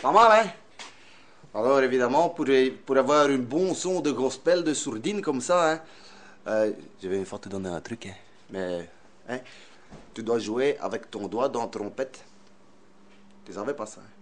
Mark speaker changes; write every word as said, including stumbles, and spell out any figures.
Speaker 1: Pas mal, hein? Alors, évidemment, pour, pour avoir un bon son de gospel, de sourdine comme ça, hein, euh, je vais une fois te donner un truc, hein. Mais, hein, tu dois jouer avec ton doigt dans la trompette. Tu savais pas ça, hein?